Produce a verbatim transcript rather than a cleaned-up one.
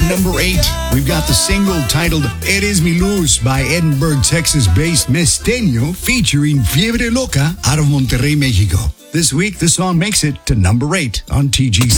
number eight, we've got the single titled Eres Mi Luz by Edinburgh, Texas-based Mesteño featuring Fiebre Loca out of Monterrey, Mexico. This week, the song makes it to number eight on T G C.